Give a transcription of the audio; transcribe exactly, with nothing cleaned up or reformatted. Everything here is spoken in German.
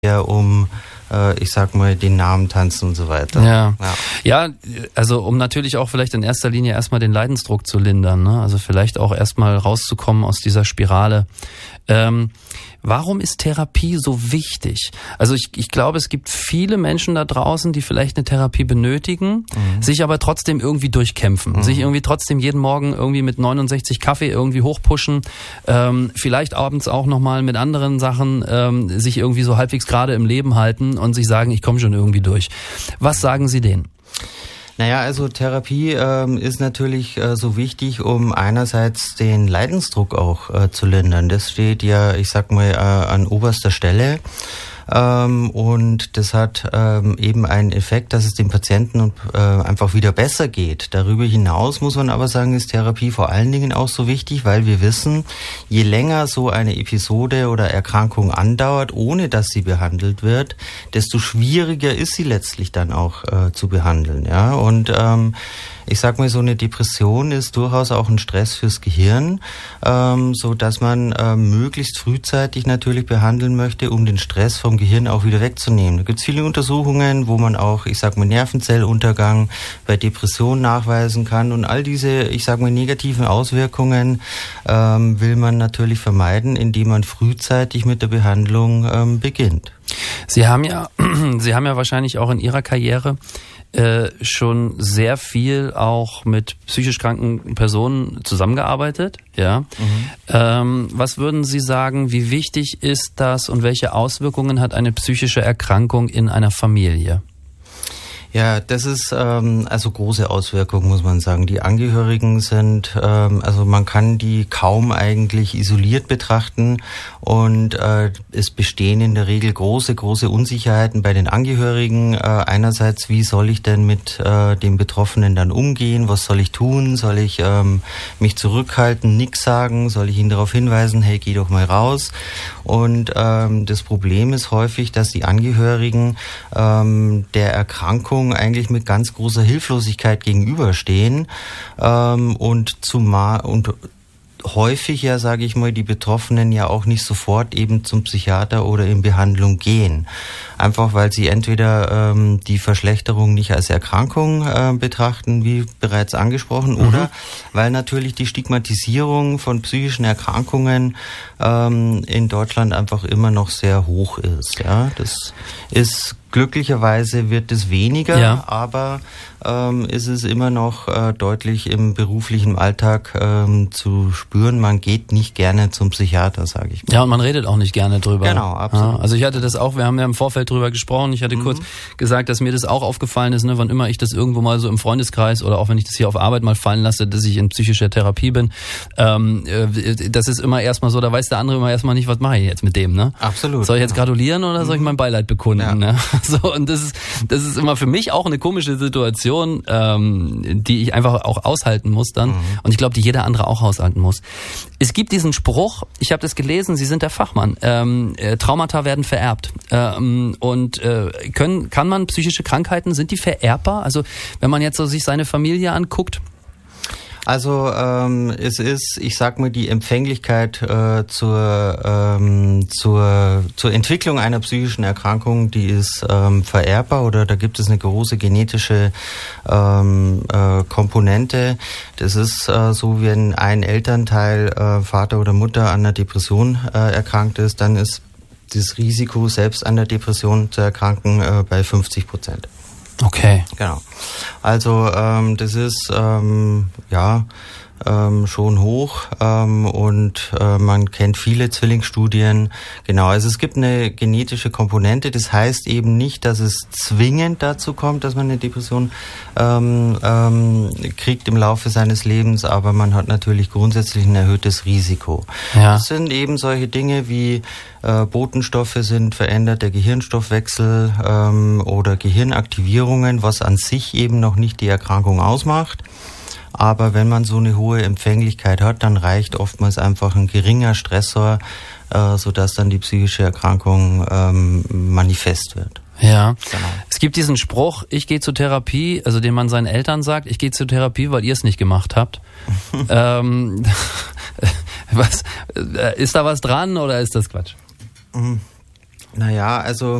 eher um, äh, ich sag mal, den Namen tanzen und so weiter. Ja. ja, ja, also um natürlich auch vielleicht in erster Linie erstmal den Leidensdruck zu lindern, ne? Also vielleicht auch erstmal rauszukommen aus dieser Spirale. Ähm, warum ist Therapie so wichtig? Also ich, ich glaube, es gibt viele Menschen da draußen, die vielleicht eine Therapie benötigen, mhm. sich aber trotzdem irgendwie durchkämpfen, mhm. sich irgendwie trotzdem jeden Morgen irgendwie mit neunundsechzig Kaffee irgendwie hochpushen, ähm, vielleicht abends auch nochmal mit anderen Sachen ähm, sich irgendwie so halbwegs gerade im Leben halten und sich sagen, ich komme schon irgendwie durch. Was sagen Sie denen? Naja, also Therapie ähm, ist natürlich äh, so wichtig, um einerseits den Leidensdruck auch äh, zu lindern. Das steht ja, ich sag mal, äh, an oberster Stelle. Ähm, und das hat ähm, eben einen Effekt, dass es dem Patienten äh, einfach wieder besser geht. Darüber hinaus muss man aber sagen, ist Therapie vor allen Dingen auch so wichtig, weil wir wissen, je länger so eine Episode oder Erkrankung andauert, ohne dass sie behandelt wird, desto schwieriger ist sie letztlich dann auch äh, zu behandeln. Ja, und ähm, ich sag mal, so eine Depression ist durchaus auch ein Stress fürs Gehirn, ähm, so dass man äh, möglichst frühzeitig natürlich behandeln möchte, um den Stress vom Gehirn auch wieder wegzunehmen. Da gibt es viele Untersuchungen, wo man auch, ich sag mal, Nervenzelluntergang bei Depressionen nachweisen kann, und all diese, ich sag mal, negativen Auswirkungen ähm, will man natürlich vermeiden, indem man frühzeitig mit der Behandlung ähm, beginnt. Sie haben ja, Sie haben ja wahrscheinlich auch in Ihrer Karriere Äh, schon sehr viel auch mit psychisch kranken Personen zusammengearbeitet, ja. Mhm. Ähm, was würden Sie sagen, wie wichtig ist das und welche Auswirkungen hat eine psychische Erkrankung in einer Familie? Ja, das ist ähm, also große Auswirkungen, muss man sagen. Die Angehörigen sind, ähm, also man kann die kaum eigentlich isoliert betrachten, und äh, es bestehen in der Regel große, große Unsicherheiten bei den Angehörigen. Äh, einerseits, wie soll ich denn mit äh, dem Betroffenen dann umgehen? Was soll ich tun? Soll ich ähm, mich zurückhalten, nichts sagen? Soll ich ihn darauf hinweisen, hey, geh doch mal raus? Und ähm, das Problem ist häufig, dass die Angehörigen ähm, der Erkrankung eigentlich mit ganz großer Hilflosigkeit gegenüberstehen, ähm, und zumal und häufig ja, sage ich mal, die Betroffenen ja auch nicht sofort eben zum Psychiater oder in Behandlung gehen. Einfach weil sie entweder ähm, die Verschlechterung nicht als Erkrankung äh, betrachten, wie bereits angesprochen, mhm. oder weil natürlich die Stigmatisierung von psychischen Erkrankungen ähm, in Deutschland einfach immer noch sehr hoch ist. Ja, das ist glücklicherweise wird es weniger, ja. aber ähm, ist es immer noch äh, deutlich im beruflichen Alltag ähm, zu spüren. Man geht nicht gerne zum Psychiater, sage ich mal. Ja, und man redet auch nicht gerne drüber. Genau, absolut. Ja, also ich hatte das auch, wir haben ja im Vorfeld drüber gesprochen, ich hatte mhm. kurz gesagt, dass mir das auch aufgefallen ist, ne, wann immer ich das irgendwo mal so im Freundeskreis oder auch wenn ich das hier auf Arbeit mal fallen lasse, dass ich in psychischer Therapie bin, ähm, das ist immer erstmal so, da weiß der andere immer erstmal nicht, was mache ich jetzt mit dem, ne? Absolut. Soll ich jetzt gratulieren oder soll ich mein Beileid bekunden, ja. ne? So, und das ist, das ist immer für mich auch eine komische Situation, ähm, die ich einfach auch aushalten muss dann. Mhm. Und ich glaube, die jeder andere auch aushalten muss. Es gibt diesen Spruch, ich habe das gelesen, Sie sind der Fachmann, ähm, äh, Traumata werden vererbt. Ähm, und äh, können, kann man psychische Krankheiten, sind die vererbbar? Also wenn man jetzt so sich seine Familie anguckt, Also ähm, es ist, ich sag mal, die Empfänglichkeit äh, zur, ähm, zur, zur Entwicklung einer psychischen Erkrankung, die ist ähm, vererbbar, oder da gibt es eine große genetische ähm, äh, Komponente. Das ist äh, so, wenn ein Elternteil, äh, Vater oder Mutter, an einer Depression äh, erkrankt ist, dann ist das Risiko, selbst an der Depression zu erkranken, äh, bei fünfzig Prozent. Okay. Genau. Also ähm, das ist ähm, ja ähm, schon hoch, ähm, und äh, man kennt viele Zwillingsstudien. Genau, also es gibt eine genetische Komponente. Das heißt eben nicht, dass es zwingend dazu kommt, dass man eine Depression ähm, ähm, kriegt im Laufe seines Lebens, aber man hat natürlich grundsätzlich ein erhöhtes Risiko. Ja. Das sind eben solche Dinge wie äh, Botenstoffe sind verändert, der Gehirnstoffwechsel ähm, oder Gehirnaktivierungen, was an sich eben noch nicht die Erkrankung ausmacht. Aber wenn man so eine hohe Empfänglichkeit hat, dann reicht oftmals einfach ein geringer Stressor, äh, sodass dann die psychische Erkrankung ähm, manifest wird. Ja, genau. Es gibt diesen Spruch, ich gehe zur Therapie, also den man seinen Eltern sagt, ich gehe zur Therapie, weil ihr es nicht gemacht habt. ähm, was, ist da was dran oder ist das Quatsch? Naja, also